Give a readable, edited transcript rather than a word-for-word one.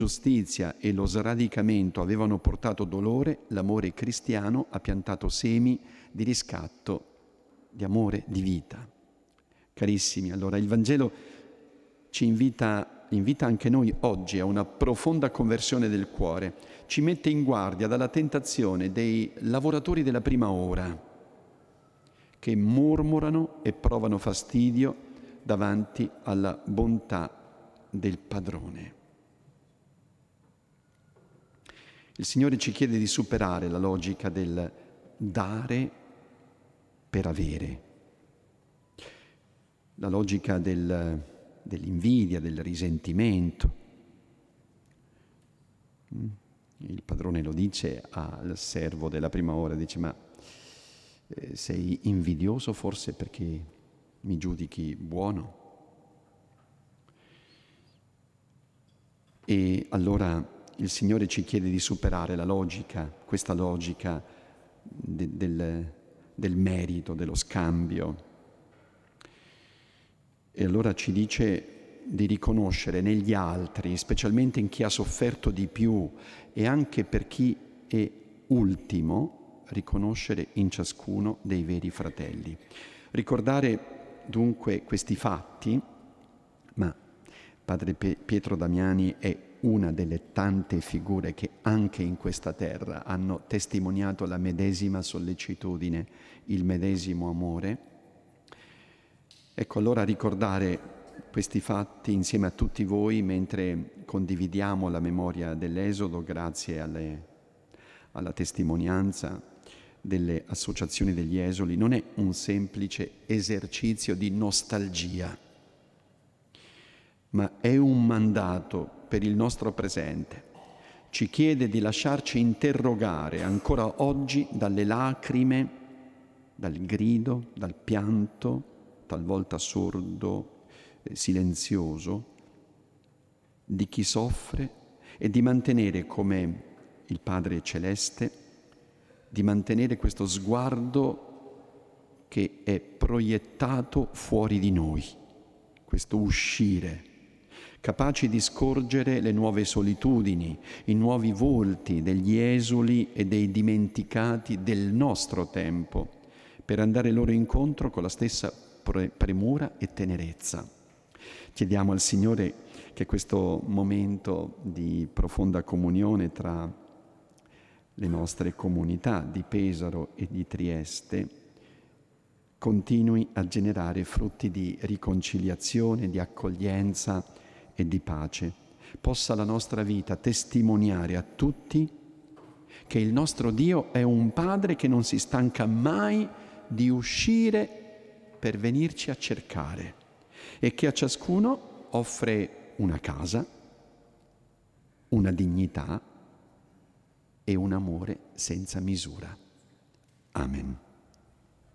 giustizia e lo sradicamento avevano portato dolore, l'amore cristiano ha piantato semi di riscatto, di amore, di vita. Carissimi, allora il Vangelo ci invita anche noi oggi a una profonda conversione del cuore, ci mette in guardia dalla tentazione dei lavoratori della prima ora che mormorano e provano fastidio davanti alla bontà del padrone. Il Signore ci chiede di superare la logica del dare per avere, la logica dell'invidia, del risentimento. Il padrone lo dice al servo della prima ora, dice: ma sei invidioso forse perché mi giudichi buono? E allora il Signore ci chiede di superare la logica, questa logica del merito, dello scambio. E allora ci dice di riconoscere negli altri, specialmente in chi ha sofferto di più e anche per chi è ultimo, riconoscere in ciascuno dei veri fratelli. Ricordare dunque questi fatti, ma Padre Pietro Damiani è una delle tante figure che anche in questa terra hanno testimoniato la medesima sollecitudine, il medesimo amore. Ecco, allora ricordare questi fatti insieme a tutti voi mentre condividiamo la memoria dell'Esodo grazie alla testimonianza delle associazioni degli esuli non è un semplice esercizio di nostalgia, ma è un mandato per il nostro presente. Ci chiede di lasciarci interrogare ancora oggi dalle lacrime, dal grido, dal pianto, talvolta sordo, silenzioso, di chi soffre e di mantenere, come il Padre Celeste, di mantenere questo sguardo che è proiettato fuori di noi, questo uscire, capaci di scorgere le nuove solitudini, i nuovi volti degli esuli e dei dimenticati del nostro tempo, per andare loro incontro con la stessa premura e tenerezza. Chiediamo al Signore che questo momento di profonda comunione tra le nostre comunità di Pesaro e di Trieste continui a generare frutti di riconciliazione, di accoglienza e di pace. Possa la nostra vita testimoniare a tutti che il nostro Dio è un Padre che non si stanca mai di uscire per venirci a cercare e che a ciascuno offre una casa, una dignità e un amore senza misura. Amen.